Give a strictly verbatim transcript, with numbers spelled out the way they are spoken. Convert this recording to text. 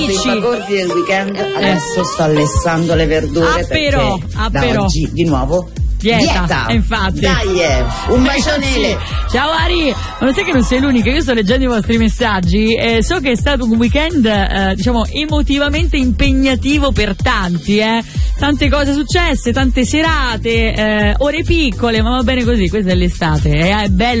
I corsi del weekend adesso sto allessando le verdure ah, però, perché ah, da però. oggi di nuovo Dieta, dieta. Infatti. Dai, eh, un bacione. Sì. Ciao Ari, ma lo sai che non sei l'unica, io sto leggendo i vostri messaggi e so che è stato un weekend eh, diciamo emotivamente impegnativo per tanti, eh. Tante cose successe, tante serate, eh, ore piccole, ma va bene così, questa è l'estate, eh. È bello